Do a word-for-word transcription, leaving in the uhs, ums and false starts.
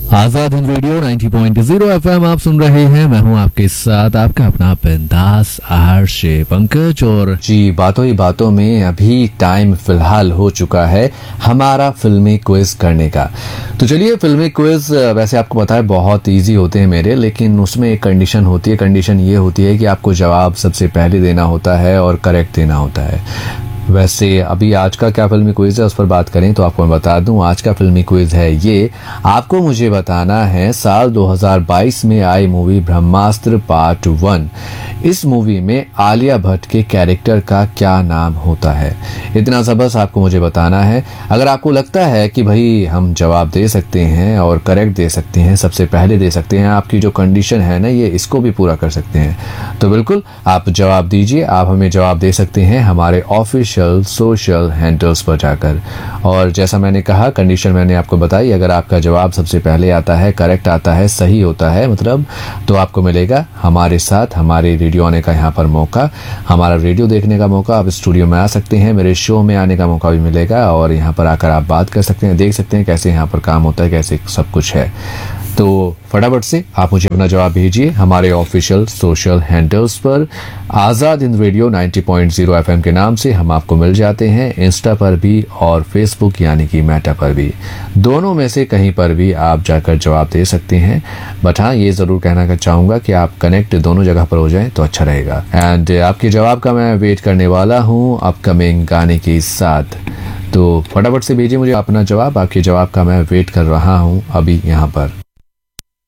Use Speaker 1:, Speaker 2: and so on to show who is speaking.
Speaker 1: Azad Hind radio नब्बे point zero FM आप सुन रहे हैं। मैं हूं आपके साथ आपका अपना बिंदास आरजे पंकज। और
Speaker 2: जी, बातों ही बातों में अभी टाइम फिलहाल हो चुका है हमारा फिल्मी क्विज करने का। तो चलिए, फिल्मी क्विज वैसे आपको पता है बहुत इजी होते हैं मेरे, लेकिन उसमें एक कंडीशन होती है। कंडीशन ये होती है कि आपको जवाब सबसे पहले देना होता है और करेक्ट देना होता है। वैसे अभी आज का क्या फिल्मी क्विज है उस पर बात करें तो आपको मैं बता दूं, आज का फिल्मी क्विज है ये। आपको मुझे बताना है साल दो हज़ार बाईस में आई मूवी ब्रह्मास्त्र पार्ट वन, इस मूवी में आलिया भट्ट के कैरेक्टर का क्या नाम होता है। इतना सा बस आपको मुझे बताना है। अगर आपको लगता है कि भाई हम जवाब दे सकते हैं और करेक्ट दे सकते हैं, सबसे पहले दे सकते हैं, आपकी जो कंडीशन है ना ये इसको भी पूरा कर सकते हैं, तो बिल्कुल आप जवाब दीजिए। आप हमें जवाब दे सकते हैं हमारे ऑफिशियल सोशल हैंडल्स पर जाकर। और जैसा मैंने कहा, कंडीशन मैंने आपको बताई, अगर आपका जवाब सबसे पहले आता है, करेक्ट आता है, सही होता है मतलब, तो आपको मिलेगा हमारे साथ हमारे रेडियो आने का यहाँ पर मौका, हमारा रेडियो देखने का मौका। आप स्टूडियो में आ सकते हैं, मेरे शो में आने का मौका भी मिलेगा और यहाँ पर आकर आप बात कर सकते हैं, देख सकते हैं कैसे यहाँ पर काम होता है, कैसे सब कुछ है। तो फटाफट से आप मुझे अपना जवाब भेजिए हमारे ऑफिशियल सोशल हैंडल्स पर। आजाद हिंद रेडियो नब्बे पॉइंट ज़ीरो एफएम के नाम से हम आपको मिल जाते हैं, इंस्टा पर भी और फेसबुक यानी कि मेटा पर भी। दोनों में से कहीं पर भी आप जाकर जवाब दे सकते हैं। बट हाँ, ये जरूर कहना चाहूंगा कि आप कनेक्ट दोनों जगह पर हो जाएं तो अच्छा रहेगा। एंड आपके जवाब का मैं वेट करने वाला हूँ अपकमिंग गाने के साथ। तो फटाफट से भेजिए मुझे अपना जवाब। आपके जवाब का मैं वेट कर रहा हूँ अभी यहाँ पर।